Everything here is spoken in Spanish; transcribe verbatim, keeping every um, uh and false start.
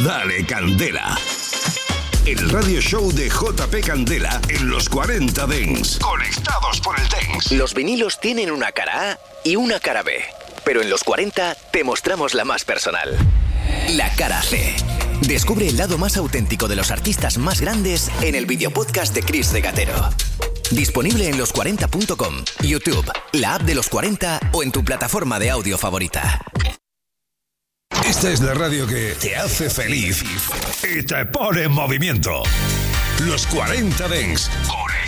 Dale Candela. El radio show de J P Candela en los cuarenta Dance. Conectados por el Dance. Los vinilos tienen una cara A y una cara B, pero en los cuarenta te mostramos la más personal. La cara C. Descubre el lado más auténtico de los artistas más grandes en el videopodcast de Chris Regatero. Disponible en los cuarenta punto com, YouTube, la app de los cuarenta o en tu plataforma de audio favorita. Esta es la radio que te hace feliz y te pone en movimiento. Los cuarenta Dance.